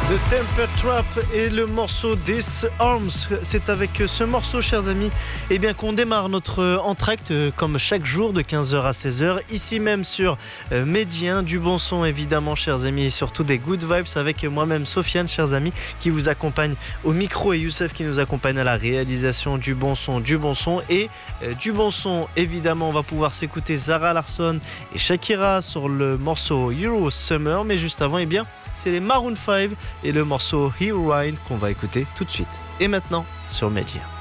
The Temper Trap et le morceau This Arms. C'est avec ce morceau, chers amis, qu'on démarre notre entracte comme chaque jour de 15h à 16h, ici même sur Médien. Du bon son évidemment, chers amis, et surtout des good vibes avec moi-même, Sofiane, chers amis, qui vous accompagne au micro, et Youssef qui nous accompagne à la réalisation. Du bon son et du bon son, évidemment, on va pouvoir s'écouter Zara Larsson et Shakira sur le morceau Euro Summer, mais juste avant, c'est les Maroon 5 et le morceau Heroine qu'on va écouter tout de suite et maintenant sur Médien.